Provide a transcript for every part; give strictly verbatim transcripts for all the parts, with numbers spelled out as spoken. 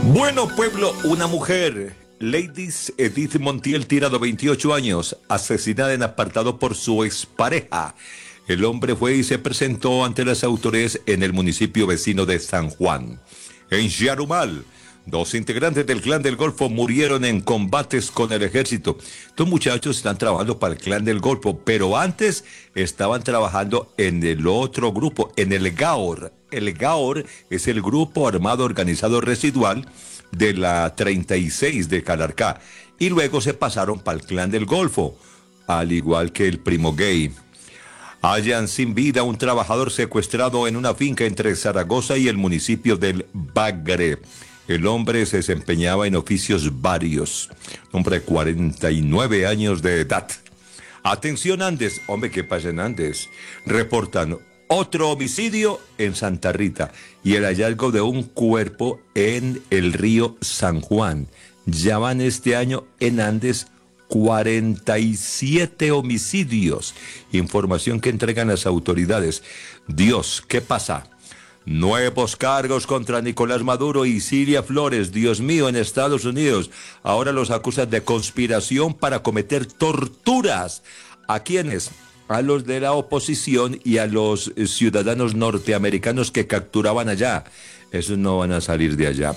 Bueno, pueblo, una mujer, Ladies Edith Montiel Tirado, veintiocho años, asesinada en apartado por su expareja. El hombre fue y se presentó ante las autoridades en el municipio vecino de San Juan. En Yarumal, dos integrantes del Clan del Golfo murieron en combates con el ejército. Estos muchachos están trabajando para el Clan del Golfo, pero antes estaban trabajando en el otro grupo, en el Gaor. El Gaor es el grupo armado organizado residual de la treinta y seis de Calarcá. Y luego se pasaron para el Clan del Golfo, al igual que el Primo Gay. Hallan sin vida un trabajador secuestrado en una finca entre Zaragoza y el municipio del Bagre. El hombre se desempeñaba en oficios varios. Hombre de cuarenta y nueve años de edad. Atención Andes. Hombre, ¿qué pasa en Andes? Reportan otro homicidio en Santa Rita y el hallazgo de un cuerpo en el río San Juan. Ya van este año en Andes cuarenta y siete homicidios. Información que entregan las autoridades. Dios, ¿qué pasa? Nuevos cargos contra Nicolás Maduro y Cilia Flores, Dios mío, en Estados Unidos. Ahora los acusan de conspiración para cometer torturas. ¿A quiénes? A los de la oposición y a los ciudadanos norteamericanos que capturaban allá. Esos no van a salir de allá.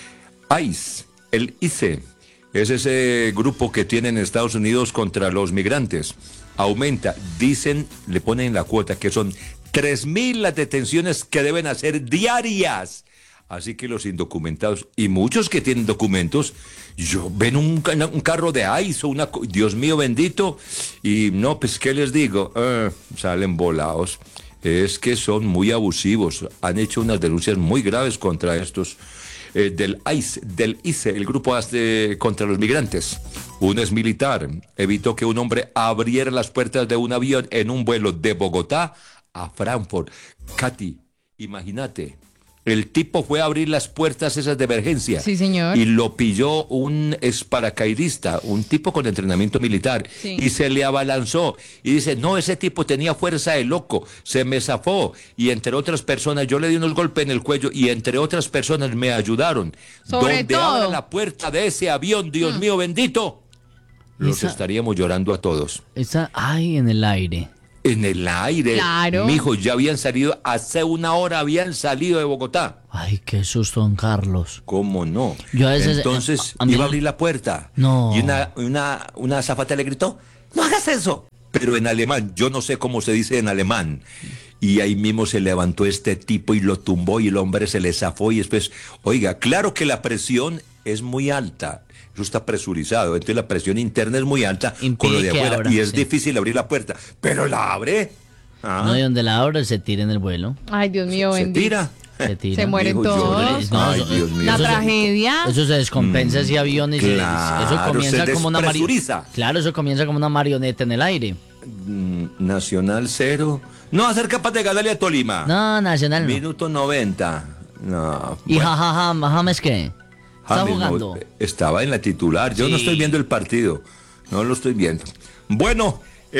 ICE, el ICE, es ese grupo que tienen en Estados Unidos contra los migrantes. Aumenta, dicen, le ponen la cuota que son tres mil las detenciones que deben hacer diarias. Así que los indocumentados y muchos que tienen documentos, yo ven un, un carro de ICE o una, Dios mío bendito, y no, pues ¿qué les digo? Eh, salen volados. Es que son muy abusivos. Han hecho unas denuncias muy graves contra estos eh, del ICE, del ICE, el grupo de, contra los migrantes. Un ex militar evitó que un hombre abriera las puertas de un avión en un vuelo de Bogotá a Frankfurt. Katy, imagínate. El tipo fue a abrir las puertas esas de emergencia. Sí, señor. Y lo pilló un paracaidista, un tipo con entrenamiento militar. Sí. Y se le abalanzó. Y dice, no, ese tipo tenía fuerza de loco. Se me zafó. Y entre otras personas, yo le di unos golpes en el cuello. Y entre otras personas me ayudaron. Sobre Donde todo. abra la puerta de ese avión, Dios mm. mío bendito, los Esa, estaríamos llorando a todos. Esa, ay, en el aire. En el aire. Claro. Mijo, ya habían salido, hace una hora habían salido de Bogotá. Ay, qué susto, don Carlos. ¿Cómo no? Yo a veces, Entonces a, a mí... iba a abrir la puerta. No. Y una, una, una azafata le gritó, no hagas eso. Pero en alemán, yo no sé cómo se dice en alemán. Y ahí mismo se levantó este tipo y lo tumbó y el hombre se le zafó y después, oiga, claro que la presión es muy alta. Eso está presurizado, entonces la presión interna es muy alta Impide con lo de afuera abra, y es sí. difícil abrir la puerta, pero la abre. Ah, No, y donde la abra se tira en el vuelo. Ay, Dios mío, se bendito. tira. Se tira. Se mueren Dijo, todos. yo- Ay, No, Dios mío. La eso se- tragedia. Eso se descompensa ese avión y se- Claro, eso comienza se como una mari- despresuriza. Claro, eso comienza como una marioneta en el aire. Mm, Nacional cero. No va a ser capaz de ganarle a Tolima. No, Nacional no. Minuto noventa. No. ¿Y bueno. jajaja, James qué? ¿Está James, no, jugando? estaba en la titular. Yo no Sí. estoy viendo el partido. No lo estoy viendo. Bueno,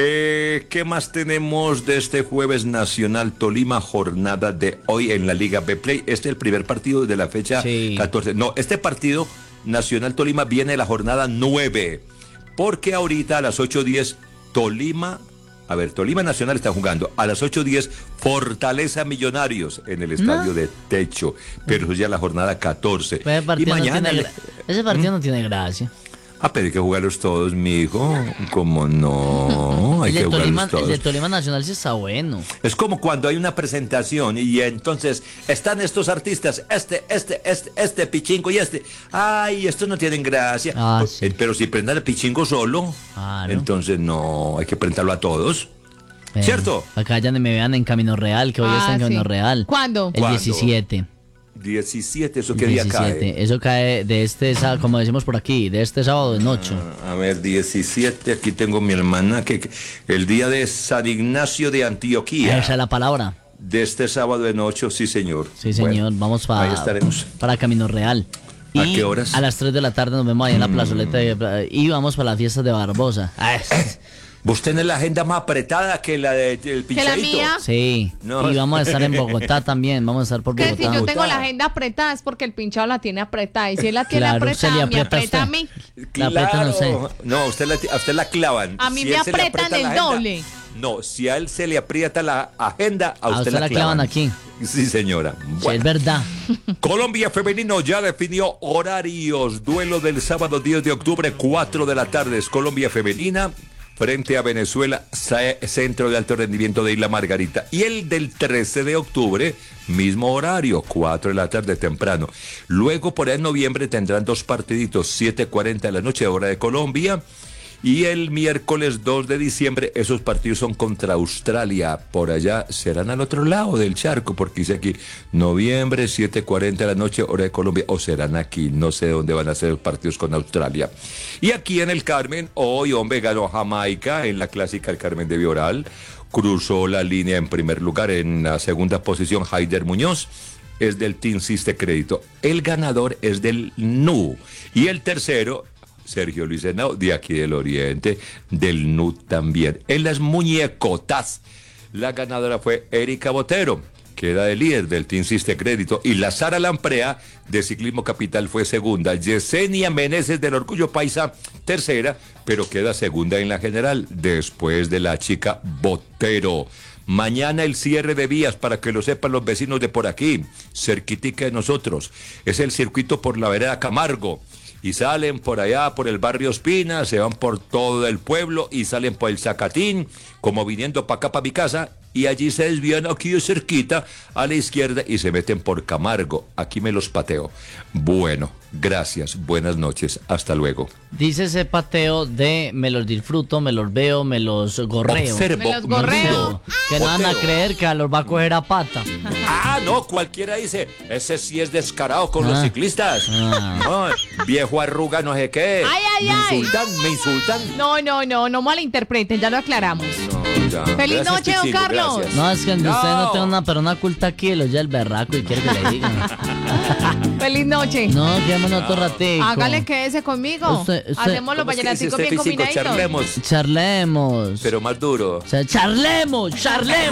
eh, ¿qué más tenemos de este jueves Nacional Tolima, jornada de hoy en la Liga Betplay? Este es el primer partido de la fecha Sí. catorce. No, este partido Nacional Tolima viene de la jornada nueve. Porque ahorita a las ocho diez Tolima... A ver, Tolima Nacional está jugando a las ocho diez Fortaleza Millonarios en el estadio No. de Techo, pero eso ya la jornada catorce. Ese Y partido, no mañana tiene, le- gra- ese partido no tiene gracia. Ah, pero hay que jugarlos todos, mijo. ¿Cómo no? Hay El que de, jugarlos Tolima, el todos. de Tolima Nacional sí está bueno. Es como cuando hay una presentación y entonces están estos artistas, este, este, este, este, Pichingo y este. Ay, estos no tienen gracia. Ah, sí. Eh, Pero si prendan el Pichingo solo, Claro. entonces no, hay que prenderlo a todos. Eh, ¿Cierto? Acá ya me vean en Camino Real, que hoy Ah, está en Camino sí. Real. ¿Cuándo? El ¿Cuándo? diecisiete. diecisiete, ¿eso El qué día diecisiete. cae? Eso cae de este sábado, como decimos por aquí, de este sábado en ocho. Ah, A ver, diecisiete, aquí tengo mi hermana, que que- el día de San Ignacio de Antioquía. Esa es la palabra. De este sábado en ocho, sí señor. Sí, señor. Bueno, Vamos ahí para, estaremos. para Camino Real. ¿A Y qué horas? A las tres de la tarde nos vemos ahí en la plazoleta de- y vamos para la fiesta de Barbosa. Ah, es- Vos tenés la agenda más apretada que la de- del ¿Que la pinchadito. mía? Sí, No. y vamos a estar en Bogotá también, vamos a estar por Que Bogotá. si yo tengo Bogotá. la agenda apretada es porque el pinchado la tiene apretada. Y si él la tiene Claro, se le apretada, me aprieta a aprieta a usted. mí. La aprieta, no sé. No, a usted la, a usted la clavan. A mí Si me él se le apretan aprieta el la agenda- doble. No, si a él se le aprieta la agenda, a A usted, usted la clavan aquí. Sí, señora. Sí, Bueno. es verdad. Colombia Femenino ya definió horarios. Duelo del sábado diez de octubre, cuatro de la tarde. Es Colombia Femenina frente a Venezuela, C- Centro de Alto Rendimiento de Isla Margarita. Y el del trece de octubre, mismo horario, cuatro de la tarde temprano. Luego, por ahí en noviembre, tendrán dos partiditos, siete cuarenta de la noche, hora de Colombia. Y el miércoles dos de diciembre, esos partidos son contra Australia. Por allá serán al otro lado del charco, porque dice aquí, noviembre, siete cuarenta de la noche, hora de Colombia. O serán aquí, no sé dónde van a ser los partidos con Australia. Y aquí en el Carmen, hoy, hombre, ganó Jamaica en la clásica del Carmen de Bioral. Cruzó la línea en primer lugar, en la segunda posición, Haider Muñoz. Es del Team Siste Crédito. El ganador es del N U. Y el tercero, Sergio Luis Henao, de aquí del Oriente, del N U también. En las muñecotas, la ganadora fue Erika Botero, queda de líder del Team Siste Crédito, y la Sara Lamprea de Ciclismo Capital fue segunda. Yesenia Meneses del Orgullo Paisa, tercera, pero queda segunda en la general, después de la chica Botero. Mañana el cierre de vías, para que lo sepan los vecinos de por aquí, cerquitica de nosotros. Es el circuito por la vereda Camargo. Y salen por allá, por el barrio Espina, se van por todo el pueblo y salen por el Zacatín, como viniendo para acá, para mi casa, y allí se desvían aquí cerquita a la izquierda y se meten por Camargo. Aquí me los pateo. Bueno, gracias, buenas noches, hasta luego. Dice ese pateo de me los disfruto, me los veo, me los gorreo. Observo, Me los gorreo. miro, Que no van a boteo. creer que los va a coger a pata. Ah, no, cualquiera dice, ese sí es descarado con Ah. los ciclistas. Ah. No, viejo arruga, no sé qué. Ay, ay, me ay. insultan, me insultan. No, no, no, no malinterpreten, ya lo aclaramos. No, ya. Feliz Gracias, noche, don Pichico, Carlos. gracias. No, es que usted no No. tiene una persona culta aquí, lo ya el berraco y quiere que le digan. Feliz noche. No, quémonos otro ratico. Hágale, quédese conmigo. Usted- usted- Hacemos los ¿Cómo es que dice vallenaticos usted, bien físico? combinaditos. Charlemos, Charlemos. pero más duro. O sea, charlemos, charlemos.